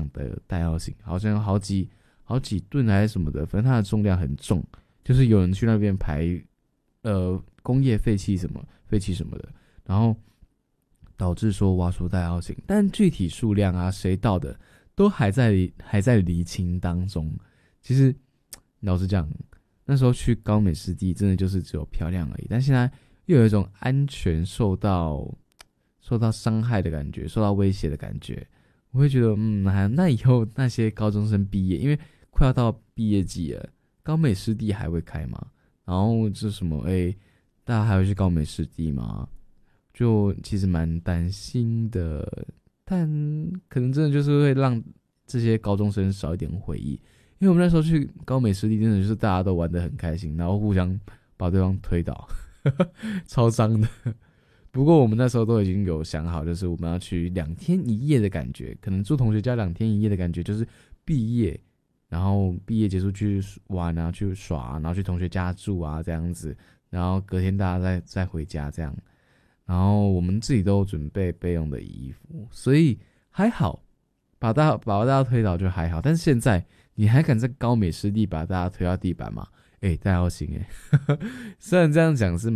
量的带药型，好像有好几吨还是什么的，反正它的重量很重，就是有人去那边排工业废气什么的，然后导致说挖出带药型，但具体数量啊谁倒的都还在厘清当中。其实老实讲，那时候去高美湿地真的就是只有漂亮而已，但现在又有一种安全受到伤害的感觉，受到威胁的感觉。我会觉得那以后那些高中生毕业，因为快要到毕业季了，高美湿地还会开吗？然后这什么大家还会去高美湿地吗？就其实蛮担心的，但可能真的就是会让这些高中生少一点回忆。因为我们那时候去高美湿地，真的就是大家都玩得很开心，然后互相把对方推倒，超脏的。不过我们那时候都已经有想好，就是我们要去2天1夜的感觉，可能住同学家2天1夜的感觉，就是毕业，然后毕业结束去玩啊，去耍，然后去同学家住啊这样子，然后隔天大家再回家这样。然后我们自己都有准备备用的衣服，所以还好，把大家推倒就还好。但是现在你还敢在高美湿地把大家推到地板吗？大家要行虽然这样讲是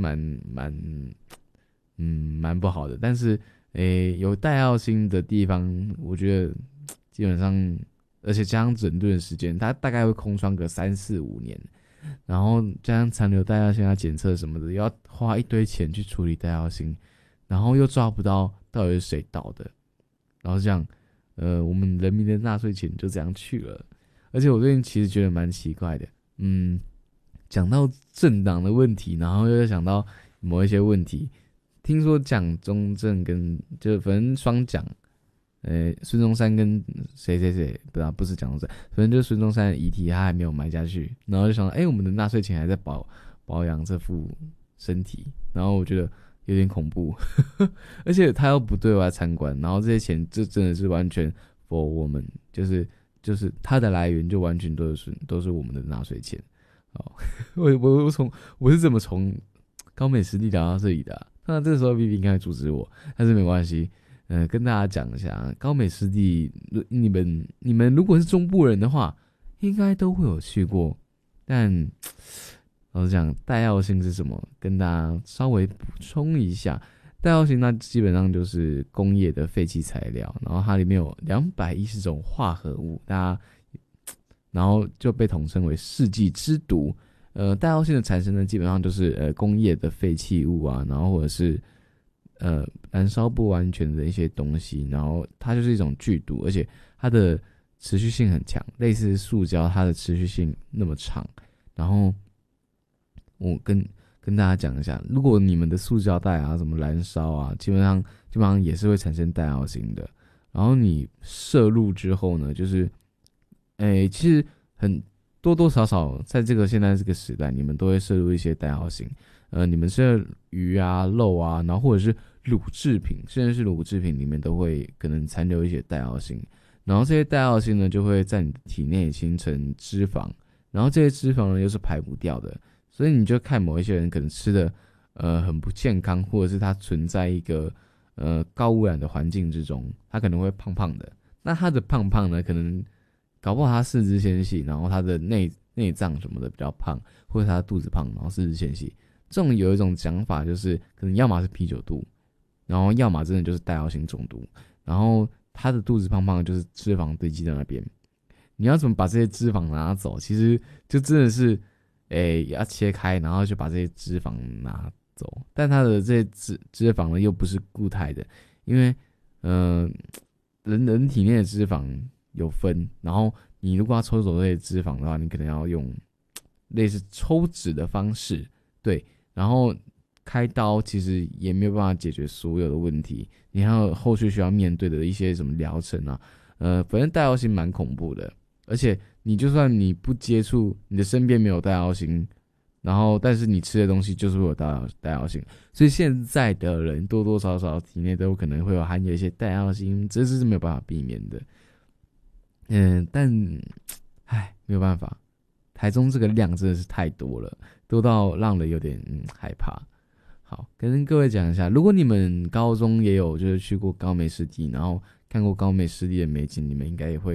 蛮不好的，但是有带药星的地方，我觉得基本上，而且加上整顿的时间，它大概会空窗个3、4、5年，然后加上残留带药星要检测什么的，要花一堆钱去处理带药星，然后又抓不到到底是谁倒的，然后这样，我们人民的纳税钱就这样去了。而且我最近其实觉得蛮奇怪的，讲到政党的问题，然后又想到某一些问题。听说蒋中正跟就反正双蒋，孙中山跟谁不是蒋中正，反正就是孙中山的遗体他还没有埋下去，然后就想到我们的纳税钱还在保养这副身体，然后我觉得有点恐怖，而且他又不对外参观，然后这些钱就真的是完全 for 我们，就是它的来源就完全都是我们的纳税钱。我是怎么从高美湿地聊到这里的那这个时候 Vivi 应该会阻止我，但是没关系。跟大家讲一下，高美湿地，你们如果是中部人的话，应该都会有去过。但老实讲，带药性是什么？跟大家稍微补充一下，带药性它基本上就是工业的废弃材料，然后它里面有210种化合物，然后就被统称为世纪之毒。带药性的产生呢，基本上就是工业的废弃物啊，然后或者是燃烧不完全的一些东西，然后它就是一种剧毒，而且它的持续性很强，类似塑胶，它的持续性那么长。然后我跟大家讲一下，如果你们的塑胶袋啊什么燃烧啊，基本上也是会产生带药性的。然后你摄入之后呢，就是其实多多少少在现在这个时代，你们都会摄入一些带药性。你们吃鱼啊、肉啊，然后或者是乳制品，甚至是乳制品里面都会可能残留一些带药性。然后这些带药性呢，就会在你的体内形成脂肪，然后这些脂肪呢又是排不掉的，所以你就看某一些人可能吃的很不健康，或者是他存在一个高污染的环境之中，他可能会胖胖的。那他的胖呢，可能搞不好他四肢纤细，然后他的内脏什么的比较胖，或者他肚子胖，然后四肢纤细。这种有一种讲法就是，可能要么是啤酒肚，然后要么真的就是带药性中毒，然后他的肚子胖胖的就是脂肪堆积在那边。你要怎么把这些脂肪拿走？其实就真的是，要切开，然后就把这些脂肪拿走。但它的这些脂肪呢，又不是固态的，因为人体内的脂肪有分，然后你如果要抽走这些脂肪的话，你可能要用类似抽脂的方式，对，然后开刀其实也没有办法解决所有的问题，你还有后续需要面对的一些什么疗程啊，反正带药性蛮恐怖的，而且你就算你不接触，你的身边没有带药性，然后但是你吃的东西就是会有带药性，所以现在的人多多少少体内都有可能会有含有一些带药性，这是没有办法避免的。但没有办法，台中这个量真的是太多了，多到让人有点害怕。好，跟各位讲一下，如果你们高中也有就是去过高美湿地，然后看过高美湿地的美景，你们应该也会